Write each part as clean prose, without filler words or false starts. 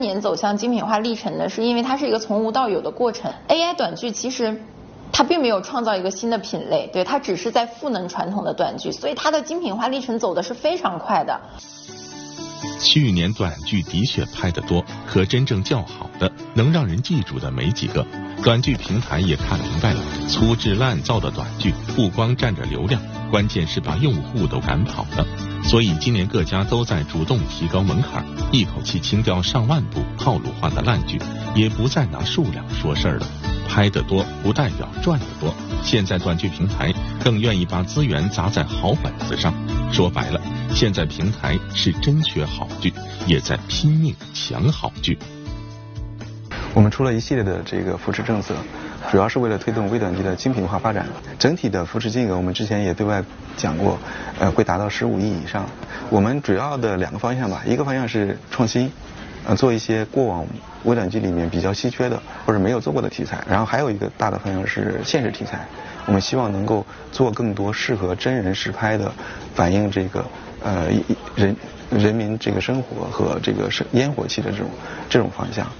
年走向精品化历程呢，是因为它是一个从无到有的过程。AI 短剧其实它并没有创造一个新的品类，对，它只是在赋能传统的短剧，所以它的精品化历程走的是非常快的。 去年短剧的确拍得多，可真正叫好的、能让人记住的没几个。短剧平台也看明白了，粗制滥造的短剧不光占着流量，关键是把用户都赶跑了。所以今年各家都在主动提高门槛，一口气清掉上万部套路化的烂剧，也不再拿数量说事儿了。拍得多不代表赚得多，现在短剧平台更愿意把资源砸在好本子上。说白了，现在平台是真缺好剧，也在拼命抢好剧。 我们出了一系列的这个扶持政策，主要是为了推动微短剧的精品化发展。整体的扶持金额我们之前也对外讲过，会达到15亿以上。我们主要的2个方向吧，一个方向是创新，做一些过往微短剧里面比较稀缺的或者没有做过的题材，然后还有一个大的方向是现实题材。我们希望能够做更多适合真人实拍的，反映这个人民这个生活和这个烟火气的这种方向。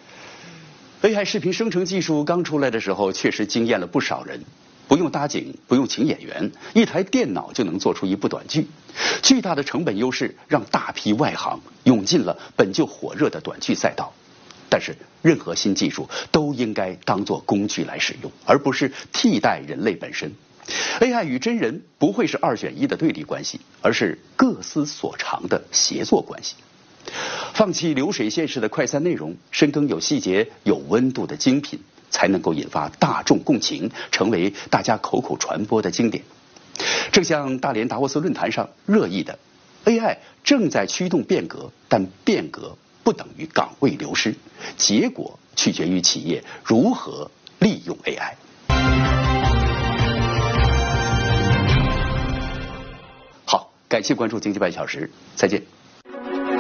AI 视频生成技术刚出来的时候，确实惊艳了不少人。不用搭景，不用请演员，一台电脑就能做出一部短剧。巨大的成本优势让大批外行涌进了本就火热的短剧赛道。但是，任何新技术都应该当作工具来使用，而不是替代人类本身。AI 与真人不会是2选1的对立关系，而是各司所长的协作关系。放弃流水线式的快餐内容，深耕有细节、有温度的精品，才能够引发大众共情，成为大家口口传播的经典。正像大连达沃斯论坛上热议的 ，AI 正在驱动变革，但变革不等于岗位流失，结果取决于企业如何利用 AI。好，感谢关注经济半小时，再见。